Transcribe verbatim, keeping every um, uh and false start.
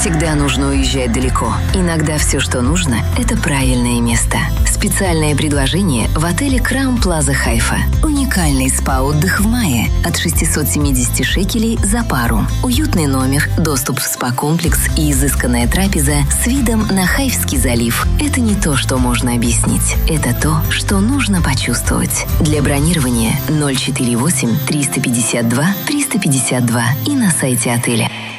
всегда нужно уезжать далеко. Иногда все, что нужно, это правильное место. Специальное предложение в отеле Краун Плаза Хайфа. Уникальный спа-отдых в мае от шестисот семидесяти шекелей за пару. Уютный номер, доступ в спа-комплекс и изысканная трапеза с видом на Хайфский залив. Это не то, что можно объяснить. Это то, что нужно почувствовать. Для бронирования ноль четыре восемь триста пятьдесят два триста пятьдесят два и на сайте отеля.